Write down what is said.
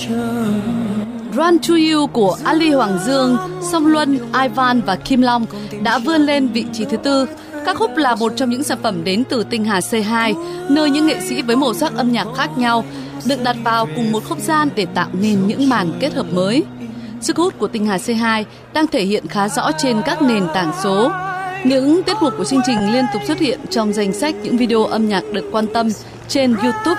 Run to You của Ali Hoàng Dương, Song Luân, Ivan và Kim Long đã vươn lên vị trí thứ tư. Ca khúc là một trong những sản phẩm đến từ tinh hà C2, nơi những nghệ sĩ với màu sắc âm nhạc khác nhau được đặt vào cùng một không gian để tạo nên những màn kết hợp mới. Sức hút của tinh hà C2 đang thể hiện khá rõ trên các nền tảng số. Những tiết mục của chương trình liên tục xuất hiện trong danh sách những video âm nhạc được quan tâm trên YouTube